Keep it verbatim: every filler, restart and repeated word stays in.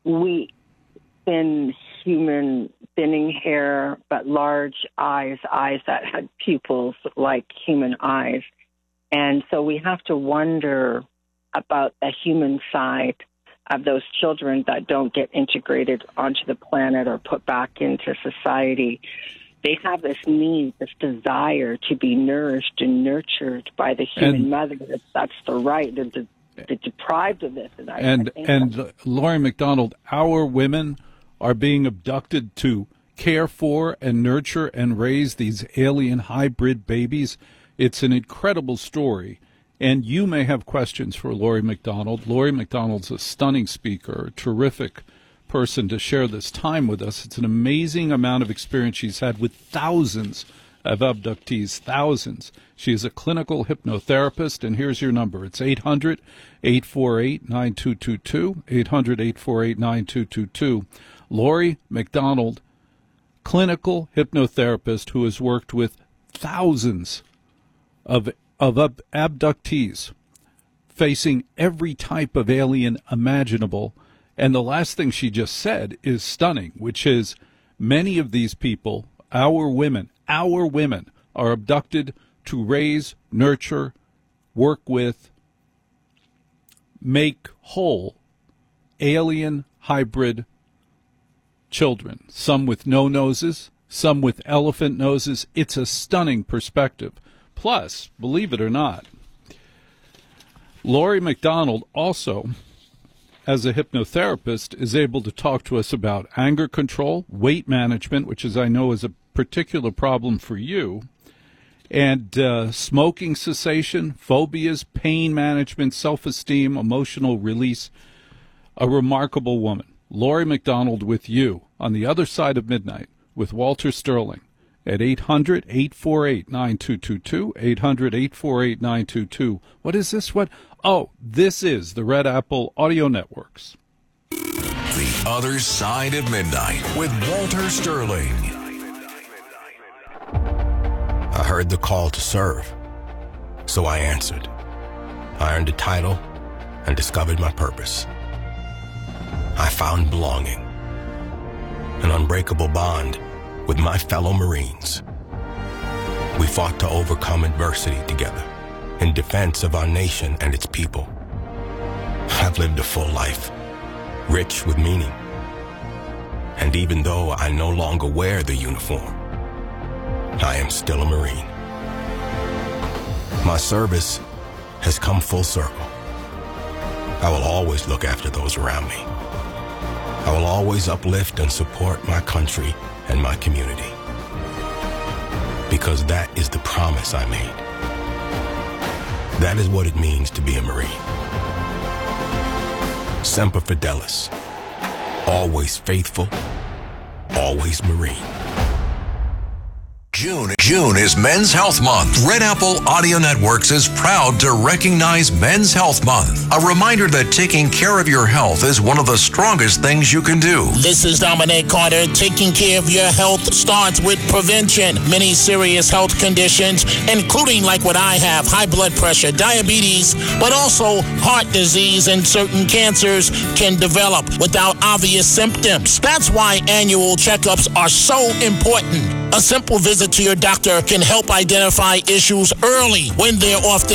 we, thin human, thinning hair, but large eyes, eyes that had pupils like human eyes. And so we have to wonder about the human side of those children that don't get integrated onto the planet or put back into society. They have this need, this desire to be nourished and nurtured by the human and, mother. That's the right. They're, they're deprived of this. And, I, and, I and uh, Laurie McDonald, our women are being abducted to care for and nurture and raise these alien hybrid babies. It's an incredible story. And you may have questions for Laurie McDonald. Laurie McDonald's a stunning speaker, a terrific person to share this time with us. It's an amazing amount of experience she's had with thousands of abductees, thousands. She is a clinical hypnotherapist, and here's your number. It's eight hundred, eight four eight, nine two two two, eight hundred, eight four eight, nine two two two. Laurie McDonald, clinical hypnotherapist who has worked with thousands of of ab- abductees facing every type of alien imaginable. And the last thing she just said is stunning, which is many of these people, our women, our women, are abducted to raise, nurture, work with, make whole alien hybrid children, some with no noses, some with elephant noses. It's a stunning perspective. Plus, believe it or not, Laurie McDonald also, as a hypnotherapist, is able to talk to us about anger control, weight management, which is I know is a particular problem for you, and uh, smoking cessation, phobias, pain management, self-esteem, emotional release. A remarkable woman. Laurie McDonald with you on the other side of midnight with Walter Sterling at eight hundred, eight four eight, nine two two two, eight hundred, eight four eight, nine two two two. What is this? What? Oh, this is the Red Apple Audio Networks. The Other Side of Midnight with Walter Sterling. I heard the call to serve, so I answered. I earned a title and discovered my purpose. I found belonging, an unbreakable bond with my fellow Marines. We fought to overcome adversity together in defense of our nation and its people. I've lived a full life, rich with meaning. And even though I no longer wear the uniform, I am still a Marine. My service has come full circle. I will always look after those around me. I will always uplift and support my country and my community, because that is the promise I made. That is what it means to be a Marine. Semper Fidelis, always faithful, always Marine. June, June is Men's Health Month. Red Apple Audio Networks is proud to recognize Men's Health Month. A reminder that taking care of your health is one of the strongest things you can do. This is Dominic Carter. Taking care of your health starts with prevention. Many serious health conditions, including like what I have, high blood pressure, diabetes, but also heart disease and certain cancers can develop without obvious symptoms. That's why annual checkups are so important. A simple visit to your doctor can help identify issues early when they're often